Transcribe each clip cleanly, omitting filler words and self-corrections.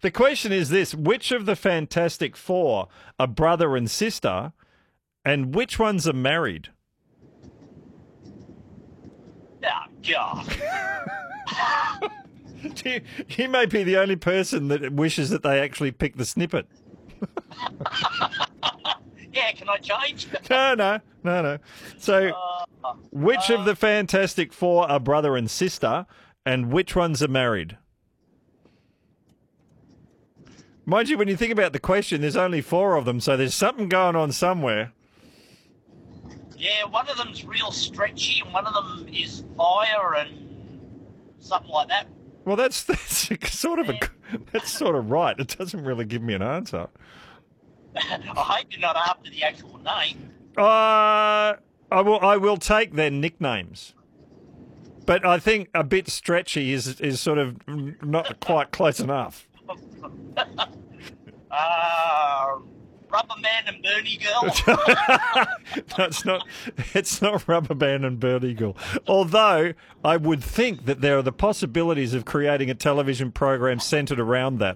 The question is this: which of the Fantastic Four are brother and sister, and which ones are married? Oh, God. You may be the only person that wishes that they actually pick the snippet. Yeah, can I change? No. So, which of the Fantastic Four are brother and sister, and which ones are married? Mind you, when you think about the question, there's only 4 of them, so there's something going on somewhere. Yeah, one of them's real stretchy, and one of them is fire and something like that. Well, that's sort of right. It doesn't really give me an answer. I hope you're not after the actual name. I will take their nicknames, but I think a bit stretchy is sort of not quite close enough. Rubber Man and Bernie Girl. No, it's not Rubber Band and Bernie Girl. Although I would think that there are the possibilities of creating a television program centred around that.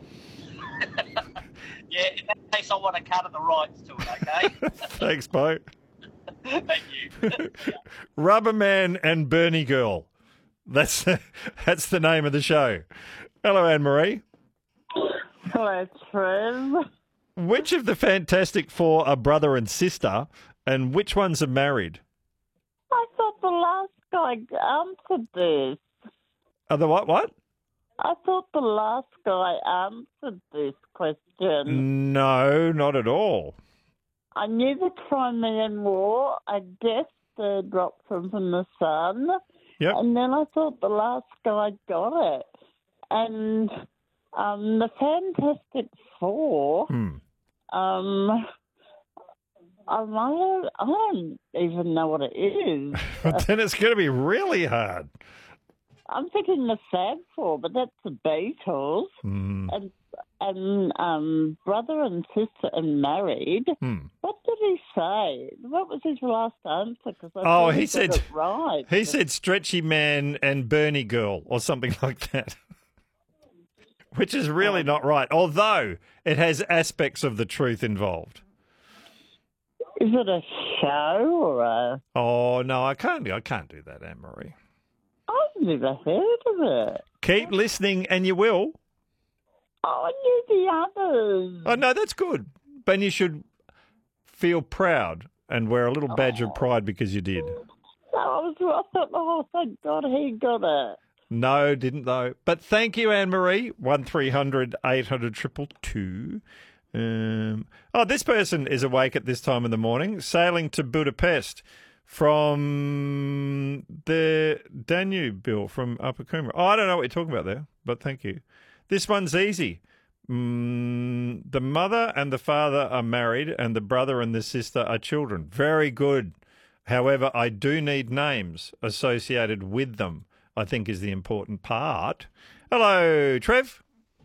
Yeah, in that case, I want to cut the rights to it, okay? Thanks, Bo. Thank you. Rubber Man and Bernie Girl. That's the name of the show. Hello, Anne-Marie. Hello, Trev. Which of the Fantastic Four are brother and sister, and which ones are married? I thought the last guy answered this. Are the what? I thought the last guy answered this question. No, not at all. I knew the Crimean War. I guessed the drop from the sun. Yep. And then I thought the last guy got it. And the Fantastic Four, I don't even know what it is. Then it's going to be really hard. I'm thinking the Fab Four, but that's the Beatles. And brother and sister and married. What did he say? What was his last answer? He said it right. He said Stretchy Man and Bernie Girl or something like that, which is really not right. Although it has aspects of the truth involved. Is it a show or a? Oh no, I can't do that, Anne-Marie. I've never heard of it. Keep listening, and you will. Oh, I knew the others. Oh, no, that's good. But you should feel proud and wear a little badge of pride because you did. I thought, thank God he got it. No, didn't though. But thank you, Anne-Marie. 1300 800 222. This person is awake at this time in the morning, sailing to Budapest from the Danube from Upper Coomera. Oh, I don't know what you're talking about there, but thank you. This one's easy. The mother and the father are married and the brother and the sister are children. Very good. However, I do need names associated with them, I think is the important part. Hello, Trev.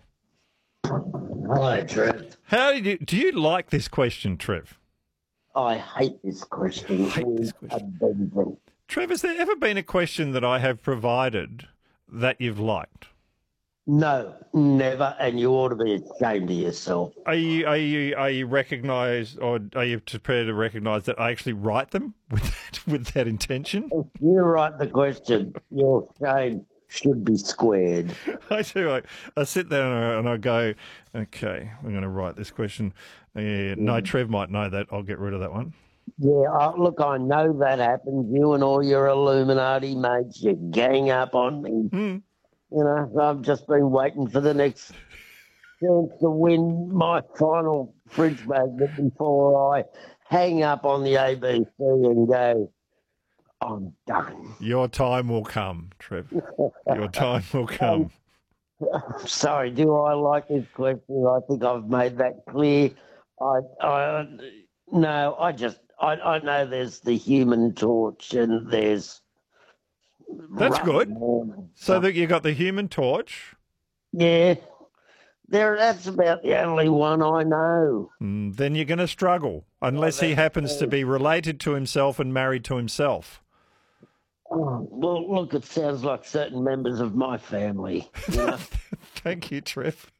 Hello, Trev. Do you like this question, Trev? I hate this question. Trev, has there ever been a question that I have provided that you've liked? No, never, and you ought to be ashamed of yourself. Are you recognised, or are you prepared to recognise that I actually write them with that intention? If you write the question, your shame should be squared. I do. I sit there and I go, okay, I'm going to write this question. No, Trev might know that. I'll get rid of that one. Yeah, look, I know that happens. You and all your Illuminati mates, you gang up on me. You know, I've just been waiting for the next chance to win my final fridge magnet before I hang up on the ABC and go, I'm done. Your time will come, Trev. Your time will come. Sorry, do I like this question? I think I've made that clear. I know there's the Human Torch and there's... That's good. So that you got the Human Torch. Yeah. That's about the only one I know. Then you're going to struggle, unless he happens to be related to himself and married to himself. Oh, well, look, it sounds like certain members of my family. You know? Thank you, Trev.